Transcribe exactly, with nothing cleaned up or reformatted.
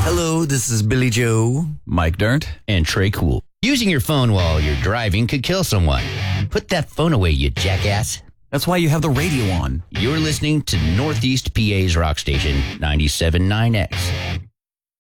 Hello, this is Billy Joe. Mike Dirnt. And Trey Cool. Using your phone while you're driving could kill someone. Put that phone away, you jackass. That's why you have the radio on. You're listening to Northeast P A's rock station, ninety-seven point nine X.